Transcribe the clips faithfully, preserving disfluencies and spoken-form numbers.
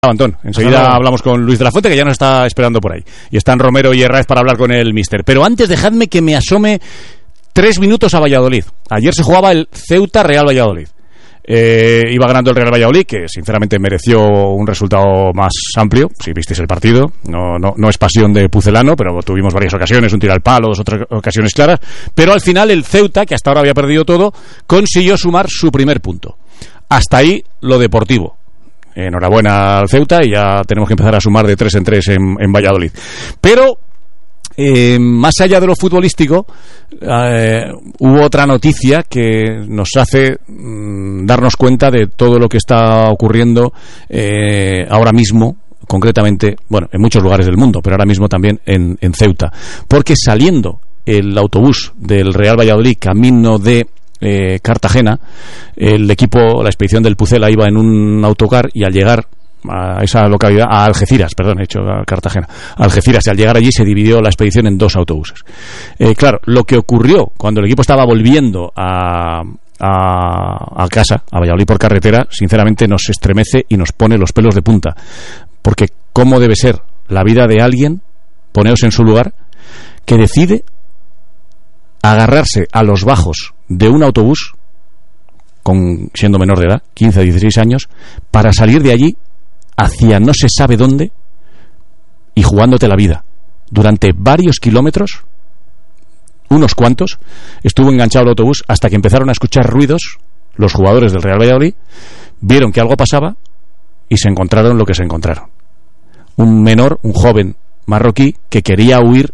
Antón, enseguida hablamos con Luis de la Fuente, que ya nos está esperando por ahí. Y están Romero y Herráez para hablar con el míster. Pero antes dejadme que me asome tres minutos a Valladolid. Ayer se jugaba el Ceuta Real Valladolid. Eh, iba ganando el Real Valladolid, que sinceramente mereció un resultado más amplio. Si visteis el partido, no, no, no es pasión de Pucelano, pero tuvimos varias ocasiones, un tiro al palo, dos otras ocasiones claras. Pero al final el Ceuta, que hasta ahora había perdido todo, consiguió sumar su primer punto. Hasta ahí lo deportivo. Enhorabuena al Ceuta, y ya tenemos que empezar a sumar de tres en tres en, en Valladolid. Pero eh, más allá de lo futbolístico, eh, hubo otra noticia que nos hace mm, darnos cuenta de todo lo que está ocurriendo eh, ahora mismo, concretamente, bueno, en muchos lugares del mundo, pero ahora mismo también en, en Ceuta, porque saliendo el autobús del Real Valladolid camino de Eh, Cartagena, el equipo, la expedición del Pucela iba en un autocar, y al llegar a esa localidad, a Algeciras, perdón, he hecho a Cartagena, a Algeciras, y al llegar allí se dividió la expedición en dos autobuses. Eh, claro, lo que ocurrió cuando el equipo estaba volviendo a, a, a casa, a Valladolid por carretera, sinceramente nos estremece y nos pone los pelos de punta, porque ¿cómo debe ser la vida de alguien, poneos en su lugar, que decide agarrarse a los bajos de un autobús, con, siendo menor de edad, quince a dieciséis años, para salir de allí hacia no se sabe dónde, y jugándote la vida durante varios kilómetros, unos cuantos, estuvo enganchado el autobús hasta que empezaron a escuchar ruidos los jugadores del Real Valladolid, vieron que algo pasaba y se encontraron lo que se encontraron: un menor, un joven marroquí que quería huir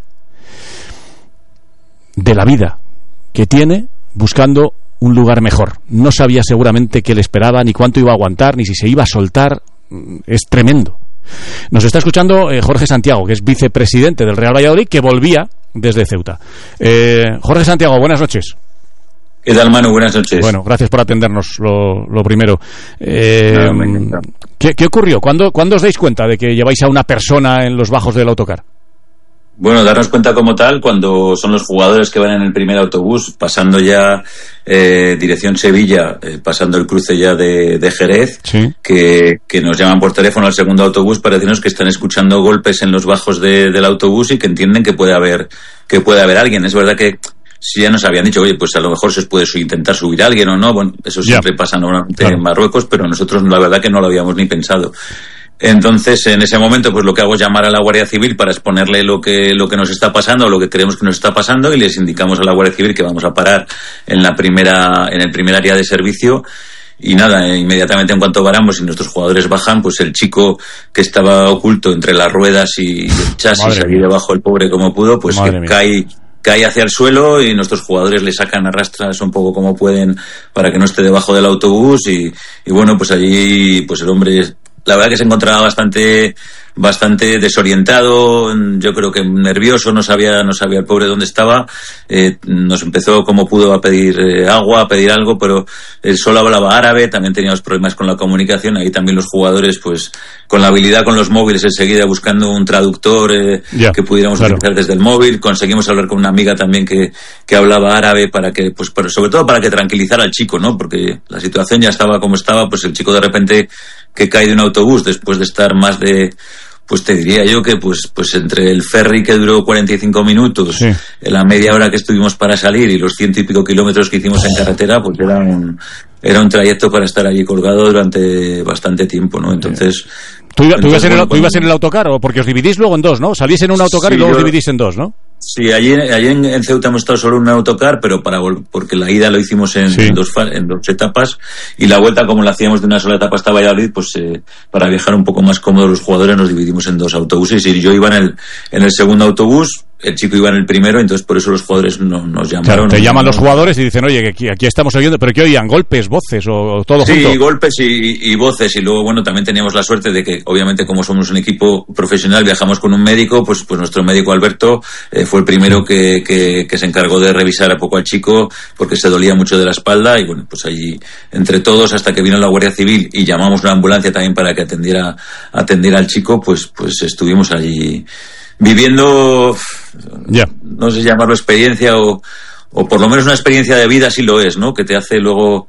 de la vida que tiene, buscando un lugar mejor. No sabía seguramente qué le esperaba, ni cuánto iba a aguantar, ni si se iba a soltar. Es tremendo. Nos está escuchando eh, Jorge Santiago, que es vicepresidente del Real Valladolid, que volvía desde Ceuta. Eh, Jorge Santiago, buenas noches. ¿Qué tal, Manu? Buenas noches. Bueno, gracias por atendernos, lo, lo primero. Eh, no, me encanta. ¿qué, ¿Qué ocurrió? ¿Cuándo, ¿Cuándo os dais cuenta de que lleváis a una persona en los bajos del autocar? Bueno, darnos cuenta como tal cuando son los jugadores que van en el primer autobús, pasando ya eh, dirección Sevilla, eh, pasando el cruce ya de, de Jerez, ¿sí? que, que nos llaman por teléfono al segundo autobús para decirnos que están escuchando golpes en los bajos de, del autobús y que entienden que puede haber que puede haber alguien. Es verdad que si ya nos habían dicho, oye, pues a lo mejor se puede intentar subir a alguien o no, bueno, eso siempre yeah. pasa normalmente claro. en Marruecos, pero nosotros la verdad que no lo habíamos ni pensado. Entonces, en ese momento, pues lo que hago es llamar a la Guardia Civil para exponerle lo que lo que nos está pasando, o lo que creemos que nos está pasando, y les indicamos a la Guardia Civil que vamos a parar en la primera en el primer área de servicio. Y nada, eh, inmediatamente en cuanto paramos y nuestros jugadores bajan, pues el chico que estaba oculto entre las ruedas y el chasis, allí debajo, el pobre como pudo, pues que cae cae hacia el suelo, y nuestros jugadores le sacan a rastras un poco como pueden para que no esté debajo del autobús, y, y bueno, pues allí pues el hombre, la verdad que se encontraba bastante bastante desorientado, yo creo que nervioso, no sabía no sabía el pobre dónde estaba. Eh, nos empezó como pudo a pedir eh, agua, a pedir algo, pero él solo hablaba árabe, también teníamos problemas con la comunicación, ahí también los jugadores pues con la habilidad con los móviles enseguida buscando un traductor eh, yeah, que pudiéramos claro. utilizar desde el móvil. Conseguimos hablar con una amiga también que, que hablaba árabe para que, pues pero sobre todo para que tranquilizara al chico, ¿no? Porque la situación ya estaba como estaba, pues el chico de repente que cae de un autobús después de estar más de, pues te diría yo que pues pues entre el ferry que duró cuarenta y cinco minutos, sí. la media hora que estuvimos para salir y los ciento y pico kilómetros que hicimos en carretera, pues era un era un trayecto para estar allí colgado durante bastante tiempo, ¿no? Entonces... ¿Tú, iba, entonces, tú, ibas, en el, bueno, ¿tú ibas en el autocar? ¿O porque os dividís luego en dos, no? Salís en un autocar sí, y luego yo... os dividís en dos, ¿no? Sí, allí, allí en, en Ceuta hemos estado solo en un autocar, pero para porque la ida lo hicimos en, sí. en, dos, en dos etapas, y la vuelta, como la hacíamos de una sola etapa hasta Valladolid, pues eh, para viajar un poco más cómodo los jugadores nos dividimos en dos autobuses, y yo iba en el, en el segundo autobús, el chico iba en el primero, entonces por eso los jugadores no, nos llamaron. Claro, te llaman no, los jugadores y dicen, oye, que aquí, aquí estamos oyendo, pero ¿qué oían? ¿Golpes, voces o todo sí, junto? Sí, golpes y, y voces, y luego, bueno, también teníamos la suerte de que, obviamente, como somos un equipo profesional, viajamos con un médico, pues pues nuestro médico Alberto eh, fue el primero que, que, que se encargó de revisar a poco al chico, porque se dolía mucho de la espalda, y bueno, pues allí, entre todos, hasta que vino la Guardia Civil y llamamos una ambulancia también para que atendiera, atendiera al chico, pues pues estuvimos allí viviendo, yeah. no sé si llamarlo experiencia o, o por lo menos una experiencia de vida, sí lo es, ¿no? Que te hace luego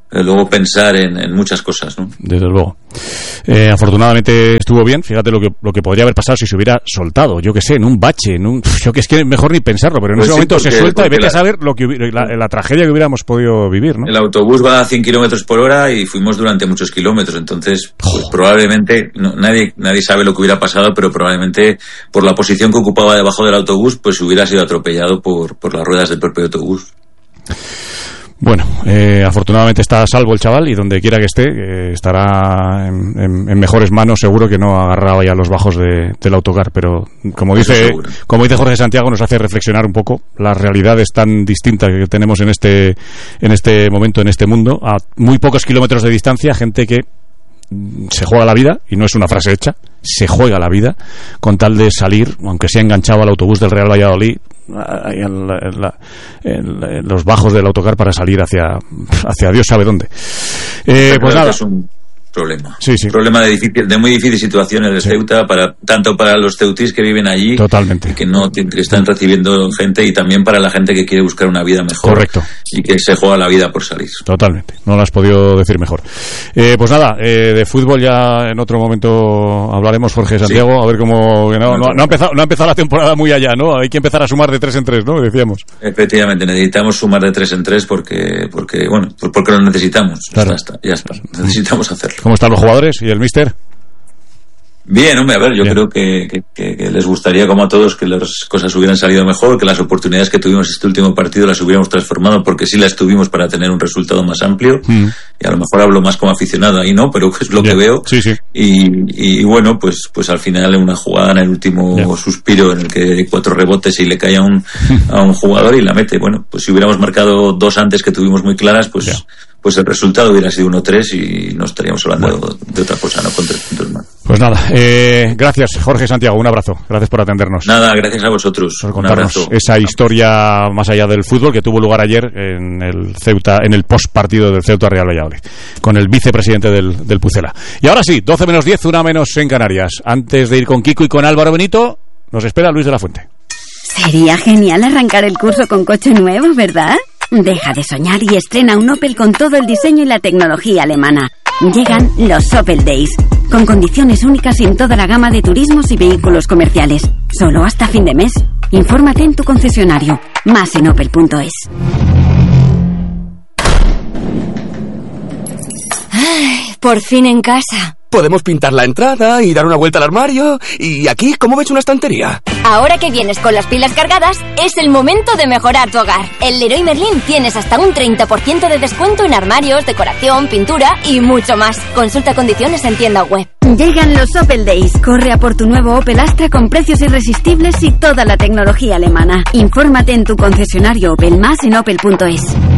eh, luego pensar en, en muchas cosas, ¿no? Desde luego. Eh, afortunadamente estuvo bien. Fíjate lo que lo que podría haber pasado si se hubiera soltado, yo que sé, en un bache, en un, yo que es que mejor ni pensarlo, pero en pues ese sí, momento porque, se suelta y vete la, a saber lo que la, la tragedia que hubiéramos podido vivir, ¿no? El autobús va a cien kilómetros por hora y fuimos durante muchos kilómetros, entonces pues, oh. probablemente no, nadie nadie sabe lo que hubiera pasado, pero probablemente por la posición que ocupaba debajo del autobús, pues hubiera sido atropellado por por las ruedas del propio autobús. Bueno, eh, afortunadamente está a salvo el chaval y donde quiera que esté eh, estará en, en, en mejores manos, seguro que no agarraba ya los bajos de, del autocar, pero como dice como dice Jorge Santiago, nos hace reflexionar un poco las realidades tan distintas que tenemos en este en este momento, en este mundo, a muy pocos kilómetros de distancia, gente que se juega la vida, y no es una frase hecha, se juega la vida con tal de salir, aunque sea enganchado al autobús del Real Valladolid, en, la, en, la, en, la, en los bajos del autocar para salir hacia hacia Dios sabe dónde. Eh, pues nada. Es un problema. Sí, sí. Un problema de, difícil, de muy difícil situación en el sí. Ceuta, para, tanto para los ceutís que viven allí, totalmente, y que no que están recibiendo gente, y también para la gente que quiere buscar una vida mejor. Correcto. Y que se juega la vida por salir. Totalmente. No lo has podido decir mejor. Eh, pues nada, eh, de fútbol ya en otro momento hablaremos, Jorge Santiago, sí. a ver cómo... No, no, no, ha empezado, no ha empezado la temporada muy allá, ¿no? Hay que empezar a sumar de tres en tres, ¿no? Decíamos. Efectivamente, necesitamos sumar de tres en tres porque, porque bueno, porque lo necesitamos. Claro. Ya está, ya está. Necesitamos hacerlo. ¿Cómo están los jugadores y el míster? Bien, hombre, a ver, yo Bien. creo que, que, que les gustaría, como a todos, que las cosas hubieran salido mejor, que las oportunidades que tuvimos este último partido las hubiéramos transformado, porque sí las tuvimos para tener un resultado más amplio, mm. y a lo mejor hablo más como aficionado ahí, ¿no? Pero es lo Bien. que veo. Sí, sí. Y, y bueno, pues pues al final en una jugada, en el último Bien. suspiro, en el que hay cuatro rebotes y le cae a un, a un jugador y la mete. Bueno, pues si hubiéramos marcado dos antes que tuvimos muy claras, pues... Bien. pues el resultado hubiera sido uno tres y no estaríamos hablando bueno. de otra cosa, no con tres puntos más. Pues nada, eh, gracias Jorge Santiago, un abrazo, gracias por atendernos. Nada, gracias a vosotros. Por contarnos un abrazo. Esa historia más allá del fútbol que tuvo lugar ayer en el Ceuta, en el post partido del Ceuta Real Valladolid, con el vicepresidente del, del Pucela. Y ahora sí, doce menos diez, una menos en Canarias. Antes de ir con Kiko y con Álvaro Benito, nos espera Luis de la Fuente. Sería genial arrancar el curso con coche nuevo, ¿verdad? Deja de soñar y estrena un Opel con todo el diseño y la tecnología alemana. Llegan los Opel Days, con condiciones únicas en toda la gama de turismos y vehículos comerciales. Solo hasta fin de mes. Infórmate en tu concesionario. Más en opel punto es. Ay, por fin en casa. Podemos pintar la entrada y dar una vuelta al armario. Y aquí, ¿cómo ves una estantería? Ahora que vienes con las pilas cargadas, es el momento de mejorar tu hogar. En Leroy Merlin tienes hasta un treinta por ciento de descuento en armarios, decoración, pintura y mucho más. Consulta condiciones en tienda web. Llegan los Opel Days. Corre a por tu nuevo Opel Astra con precios irresistibles y toda la tecnología alemana. Infórmate en tu concesionario Opel, más en opel punto es.